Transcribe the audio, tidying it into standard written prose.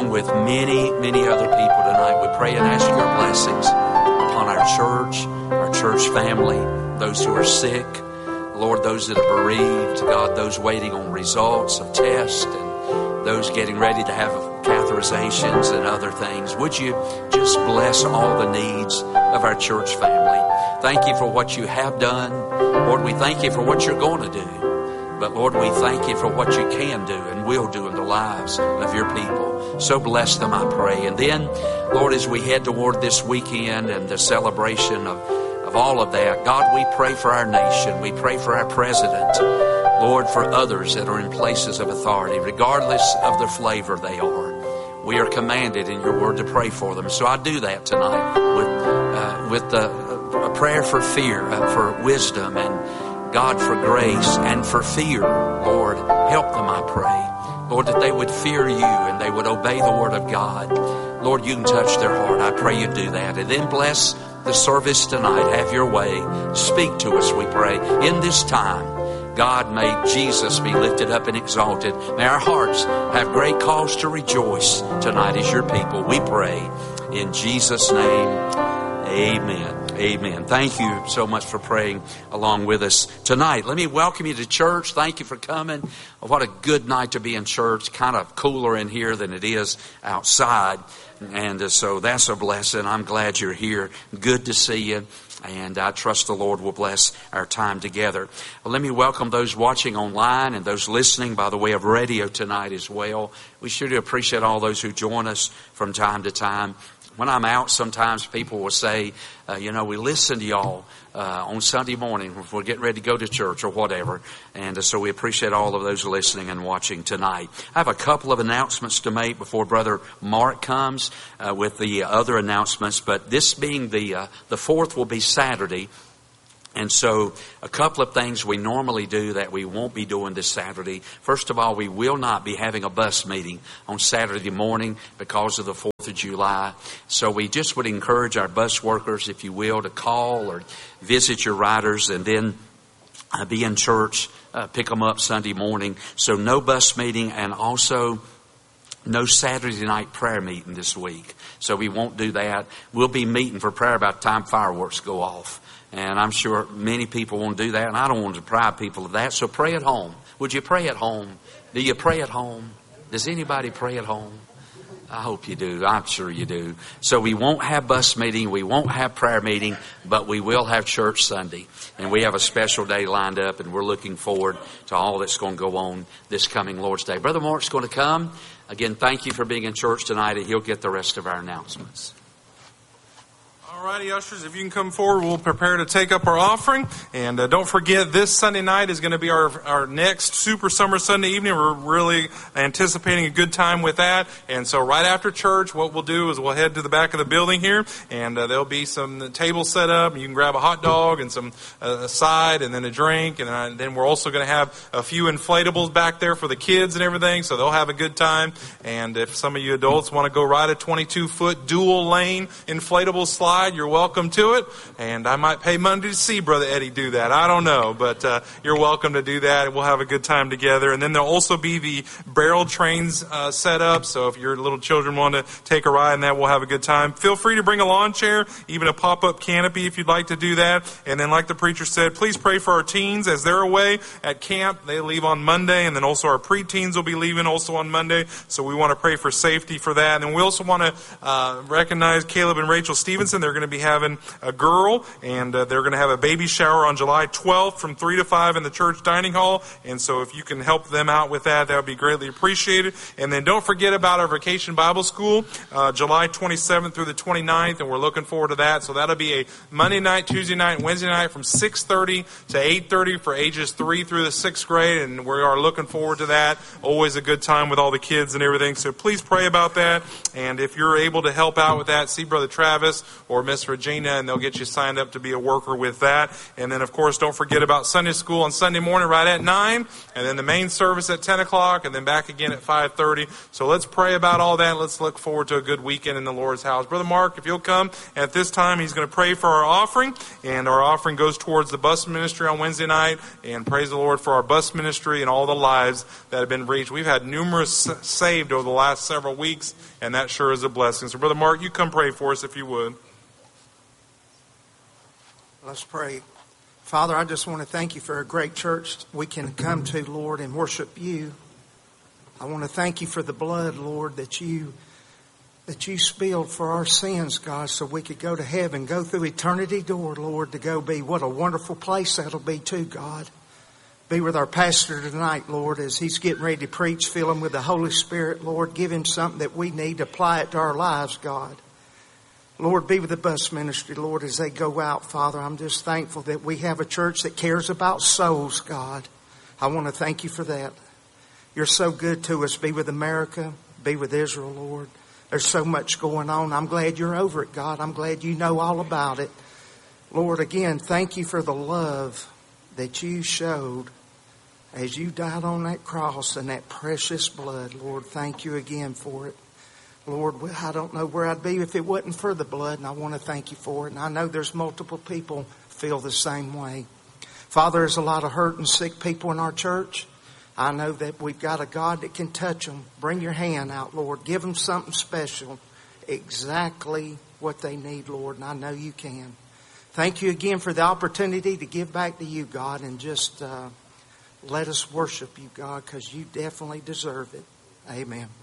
along with many, many other people tonight, we pray and ask your blessings upon our church family, those who are sick, Lord, those that are bereaved, God, those waiting on results of tests, and those getting ready to have catheterizations and other things. Would you just bless all the needs of our church family? Thank you for what you have done. Lord, we thank you for what you're going to do. But Lord, we thank you for what you can do and will do in the lives of your people. So bless them, I pray. And then, Lord, as we head toward this weekend and the celebration of all of that, God, we pray for our nation. We pray for our president. Lord, for others that are in places of authority, regardless of the flavor they are. We are commanded in your word to pray for them. So I do that tonight with a prayer for fear, for wisdom, and God, for grace and for fear. Lord, help them, I pray. Lord, that they would fear you and they would obey the word of God. Lord, you can touch their heart. I pray you do that. And then bless the service tonight. Have your way. Speak to us, we pray, in this time. God, may Jesus be lifted up and exalted. May our hearts have great cause to rejoice tonight as your people. We pray in Jesus' name. Amen. Amen. Thank you so much for praying along with us tonight. Let me welcome you to church. Thank you for coming. What a good night to be in church. Kind of cooler in here than it is outside. And so that's a blessing. I'm glad you're here. Good to see you. And I trust the Lord will bless our time together. Well, let me welcome those watching online and those listening by the way of radio tonight as well. We sure do appreciate all those who join us from time to time. When I'm out, sometimes people will say, we listen to y'all on Sunday morning if we're getting ready to go to church or whatever. And so we appreciate all of those listening and watching tonight. I have a couple of announcements to make before Brother Mark comes with the other announcements. But this being the 4th will be Saturday. And so a couple of things we normally do that we won't be doing this Saturday. First of all, we will not be having a bus meeting on Saturday morning because of the 4th of July. So we just would encourage our bus workers, if you will, to call or visit your riders and then be in church, pick them up Sunday morning. So no bus meeting and also no Saturday night prayer meeting this week. So we won't do that. We'll be meeting for prayer about the time fireworks go off. And I'm sure many people won't do that, and I don't want to deprive people of that. So pray at home. Would you pray at home? Do you pray at home? Does anybody pray at home? I hope you do. I'm sure you do. So we won't have bus meeting. We won't have prayer meeting, but we will have church Sunday. And we have a special day lined up, and we're looking forward to all that's going to go on this coming Lord's Day. Brother Mark's going to come. Again, thank you for being in church tonight, and he'll get the rest of our announcements. Alrighty, ushers, if you can come forward, we'll prepare to take up our offering. And don't forget, this Sunday night is going to be our next Super Summer Sunday evening. We're really anticipating a good time with that. And so right after church, what we'll do is we'll head to the back of the building here, and there'll be some tables set up. You can grab a hot dog and some a side and then a drink. And then we're also going to have a few inflatables back there for the kids and everything, so they'll have a good time. And if some of you adults want to go ride a 22-foot dual lane inflatable slide, you're welcome to it. And I might pay money to see Brother Eddie do that. I don't know, but you're welcome to do that. We'll have a good time together. And then there'll also be the barrel trains set up. So if your little children want to take a ride in that, we'll have a good time. Feel free to bring a lawn chair, even a pop-up canopy if you'd like to do that. And then like the preacher said, please pray for our teens as they're away at camp. They leave on Monday. And then also our preteens will be leaving also on Monday. So we want to pray for safety for that. And then we also want to recognize Caleb and Rachel Stevenson. They're going to be having a girl, and they're going to have a baby shower on July 12th from 3 to 5 in the church dining hall. And so if you can help them out with that, that would be greatly appreciated. And then don't forget about our Vacation Bible School, July 27th through the 29th, and we're looking forward to that. So that'll be a Monday night, Tuesday night, and Wednesday night from 6:30 to 8:30 for ages 3 through the 6th grade, and we are looking forward to that. Always a good time with all the kids and everything. So please pray about that. And if you're able to help out with that, see Brother Travis or Miss Regina, and they'll get you signed up to be a worker with that. And then, of course, don't forget about Sunday school on Sunday morning right at 9, and then the main service at 10 o'clock, and then back again at 5:30. So let's pray about all that. Let's look forward to a good weekend in the Lord's house. Brother Mark, if you'll come at this time, he's going to pray for our offering, and our offering goes towards the bus ministry on Wednesday night. And praise the Lord for our bus ministry and all the lives that have been reached. We've had numerous saved over the last several weeks, and that sure is a blessing. So, Brother Mark, you come pray for us if you would. Let's pray. Father, I just want to thank you for a great church we can come to, Lord, and worship you. I want to thank you for the blood, Lord, that you spilled for our sins, God, so we could go to heaven, go through eternity door, Lord, to go be. What a wonderful place that'll be too, God. Be with our pastor tonight, Lord, as he's getting ready to preach. Fill him with the Holy Spirit, Lord. Give him something that we need to apply it to our lives, God. Lord, be with the bus ministry, Lord, as they go out, Father. I'm just thankful that we have a church that cares about souls, God. I want to thank you for that. You're so good to us. Be with America. Be with Israel, Lord. There's so much going on. I'm glad you're over it, God. I'm glad you know all about it. Lord, again, thank you for the love that you showed as you died on that cross and that precious blood. Lord, thank you again for it. Lord, I don't know where I'd be if it wasn't for the blood, and I want to thank you for it. And I know there's multiple people feel the same way. Father, there's a lot of hurt and sick people in our church. I know that we've got a God that can touch them. Bring your hand out, Lord. Give them something special, exactly what they need, Lord, and I know you can. Thank you again for the opportunity to give back to you, God, and just let us worship you, God, because you definitely deserve it. Amen.